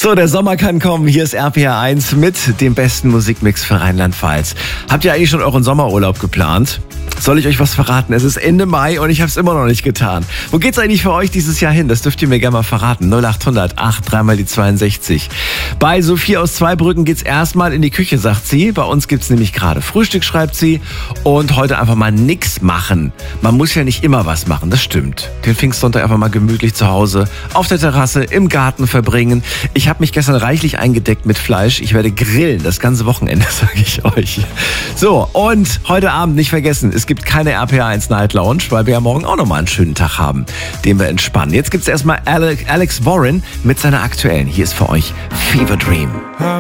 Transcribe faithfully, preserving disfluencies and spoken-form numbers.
So, der Sommer kann kommen. Hier ist R P R eins mit dem besten Musikmix für Rheinland-Pfalz. Habt ihr eigentlich schon euren Sommerurlaub geplant? Soll ich euch was verraten? Es ist Ende Mai und ich habe es immer noch nicht getan. Wo geht's eigentlich für euch dieses Jahr hin? Das dürft ihr mir gerne mal verraten. null acht hundert acht, dreimal die zweiundsechzig. Bei Sophie aus Zweibrücken geht's erstmal in die Küche, sagt sie. Bei uns gibt's nämlich gerade Frühstück, schreibt sie. Und heute einfach mal nix machen. Man muss ja nicht immer was machen, das stimmt. Den Pfingstsonntag einfach mal gemütlich zu Hause, auf der Terrasse, im Garten verbringen. Ich habe mich gestern reichlich eingedeckt mit Fleisch. Ich werde grillen das ganze Wochenende, sage ich euch. So, und heute Abend nicht vergessen, es gibt keine R P R eins Night Lounge, weil wir ja morgen auch nochmal einen schönen Tag haben, den wir entspannen. Jetzt gibt's erstmal Alex Warren mit seiner aktuellen. Hier ist für euch Fever Dream.